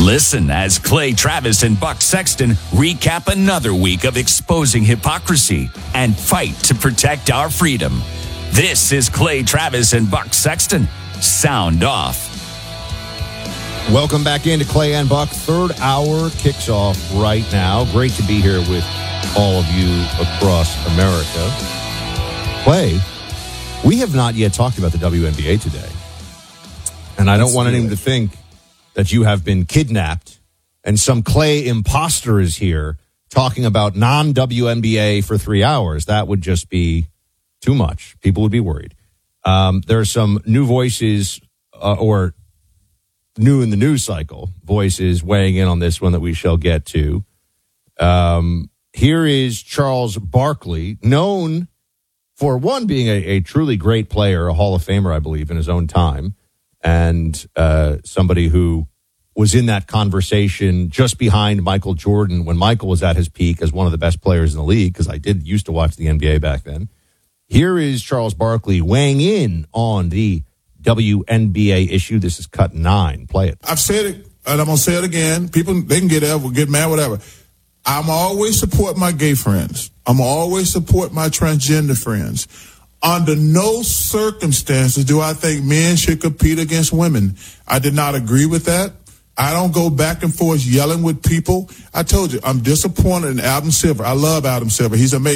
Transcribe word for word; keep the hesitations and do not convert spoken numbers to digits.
Listen as Clay Travis and Buck Sexton recap another week of exposing hypocrisy and fight to protect our freedom. This is Clay Travis and Buck Sexton. Sound off. Welcome back into Clay and Buck. Third hour kicks off right now. Great to be here with all of you across America. Clay, we have not yet talked about the W N B A today. And I don't want anyone to think that you have been kidnapped and some Clay imposter is here talking about non-W N B A for three hours. That would just be too much. People would be worried. Um, there are some new voices uh, or new in the news cycle voices weighing in on this one that we shall get to. Um, here is Charles Barkley, known for, one, being a, a truly great player, a Hall of Famer, I believe, in his own time, and uh, somebody who was in that conversation just behind Michael Jordan when Michael was at his peak as one of the best players in the league, because I did used to watch the N B A back then. Here is Charles Barkley weighing in on the W N B A issue. This is cut nine. Play it. I've said it, and I'm going to say it again. People, they can get ever, get mad, whatever. I'm always support my gay friends. I'm always support my transgender friends. Under no circumstances do I think men should compete against women. I did not agree with that. I don't go back and forth yelling with people. I told you, I'm disappointed in Adam Silver. I love Adam Silver. He's amazing.